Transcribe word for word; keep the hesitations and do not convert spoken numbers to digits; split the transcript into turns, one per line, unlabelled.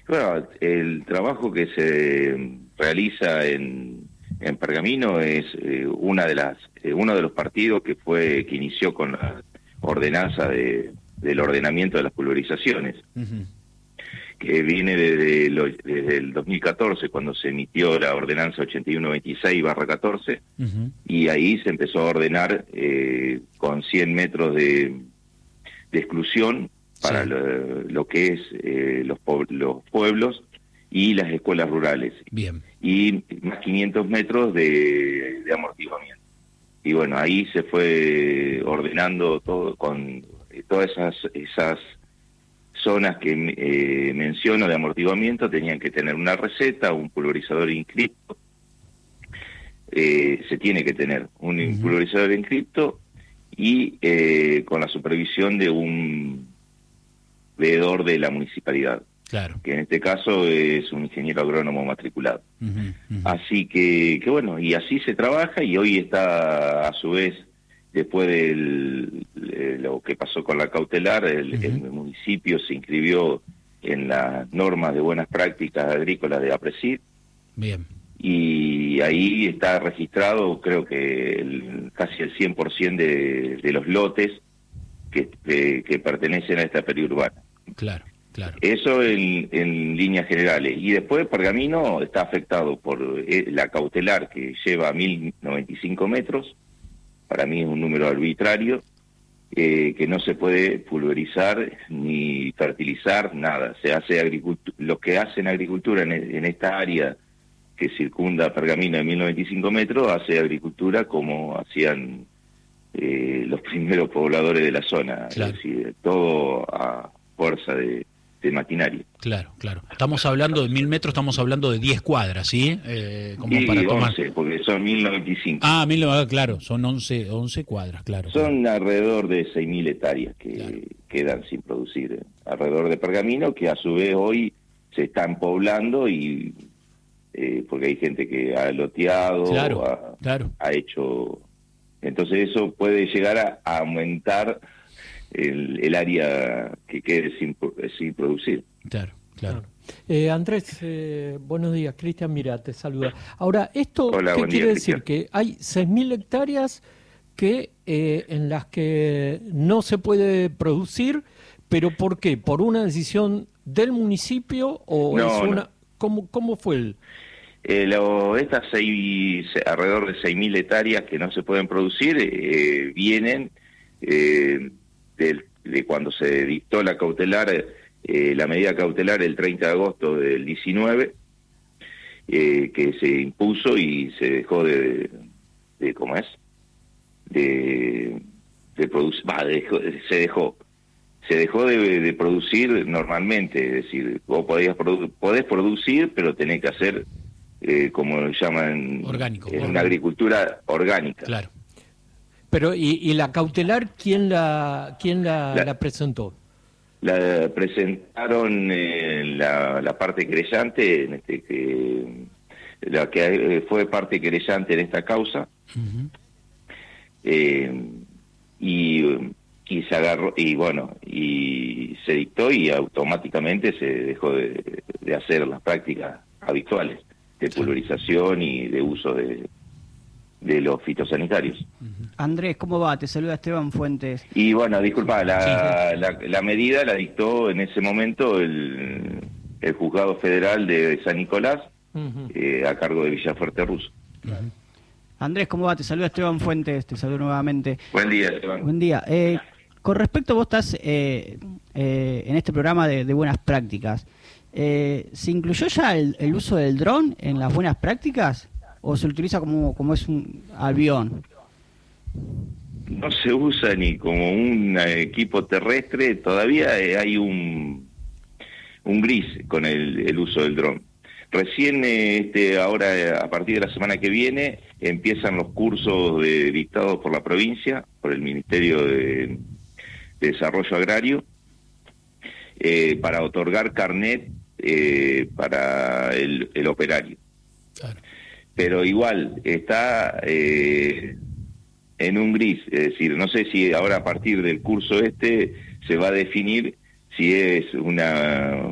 Bueno, el trabajo que se realiza en, en Pergamino es eh, una de las eh, uno de los partidos que fue que inició con la ordenanza de, del ordenamiento de las pulverizaciones, uh-huh. que viene desde, lo, desde el dos mil catorce, cuando se emitió la ordenanza ochenta y uno veintiséis barra catorce, uh-huh. y ahí se empezó a ordenar eh, con cien metros de, de exclusión para sí. lo, lo que es eh, los, los pueblos y las escuelas rurales.
Bien.
Y más quinientos metros de, de amortiguamiento. Y bueno, ahí se fue ordenando todo con todas esas esas zonas que eh, menciono de amortiguamiento, tenían que tener una receta, un pulverizador inscripto. Eh, se tiene que tener un uh-huh. pulverizador inscripto y eh, con la supervisión de un veedor de la municipalidad,
claro.
que en este caso es un ingeniero agrónomo matriculado.
Uh-huh, uh-huh.
Así que, que bueno, y así se trabaja, y hoy está a su vez, después de lo que pasó con la cautelar, el, uh-huh. el municipio se inscribió en las normas de buenas prácticas agrícolas de APRESID.
Bien.
Y ahí está registrado, creo que el, casi el cien por ciento de, de los lotes que, de, que pertenecen a esta periurbana.
Claro, claro.
Eso en, en líneas generales. Y después Pergamino está afectado por eh, la cautelar, que lleva mil noventa y cinco metros. Para mí es un número arbitrario, eh, que no se puede pulverizar ni fertilizar, nada. Se hace agricultura, lo que hacen agricultura en, en esta área que circunda Pergamino de mil noventa y cinco metros, hace agricultura como hacían eh, los primeros pobladores de la zona,
claro.
Es decir, todo a fuerza de, de maquinaria.
Claro, claro. Estamos hablando de mil metros, estamos hablando de diez cuadras, ¿sí? Eh, como
y
para tomar...
once, porque son mil noventa y cinco.
Ah, mil, claro, son once, once cuadras, claro.
Son
claro.
alrededor de seis mil hectáreas que claro. quedan sin producir alrededor de Pergamino, que a su vez hoy se están poblando y... Eh, porque hay gente que ha loteado,
claro,
ha,
claro.
ha hecho... Entonces eso puede llegar a, a aumentar el, el área que quede sin, sin producir.
Claro, claro.
claro. Eh, Andrés, eh, buenos días. Cristian, mira, te saluda. Ahora, ¿esto
Hola,
qué quiere
día,
decir?
Cristian.
Que hay seis mil hectáreas que eh, en las que no se puede producir, pero ¿por qué? ¿Por una decisión del municipio o
no,
es una...?
No.
¿Cómo, cómo fue el...?
Eh, lo, estas seis, alrededor de seis mil hectáreas que no se pueden producir eh, vienen eh, del, de cuando se dictó la cautelar, eh, la medida cautelar el treinta de agosto del diecinueve, eh, que se impuso y se dejó de, de ¿cómo es? De, de producir, bah, dejó, se dejó. Se dejó de, de producir normalmente, es decir, vos podías produ podés producir, pero tenés que hacer, eh, como lo llaman,
orgánico,
en
orgánico.
una agricultura orgánica.
Claro.
Pero, ¿y, y la cautelar quién la quién la, la, la presentó?
La presentaron eh, la, la parte querellante, en este que la que fue parte querellante en esta causa, uh-huh. eh, y... y se agarró, y bueno, y se dictó y automáticamente se dejó de, de hacer las prácticas habituales de pulverización y de uso de, de los fitosanitarios.
Andrés, ¿cómo va? Te saluda Esteban Fuentes.
Y bueno, disculpa, la, la, la medida la dictó en ese momento el, el Juzgado Federal de San Nicolás, uh-huh. eh, a cargo de Villafuerte Russo.
Uh-huh. Andrés, ¿cómo va? Te saluda Esteban Fuentes, te saludo nuevamente.
Buen día, Esteban.
Buen día. Eh, con respecto, vos estás eh, eh, en este programa de, de buenas prácticas. Eh, ¿Se incluyó ya el, el uso del dron en las buenas prácticas o se utiliza como, como es un avión?
No se usa ni como un equipo terrestre, todavía hay un, un gris con el, el uso del dron. Recién, este, ahora, a partir de la semana que viene, empiezan los cursos de, dictados por la provincia, por el Ministerio de, de Desarrollo Agrario, eh, para otorgar carnet eh, para el, el operario. Claro. Pero igual, está eh, en un gris, es decir, no sé si ahora a partir del curso este se va a definir si es una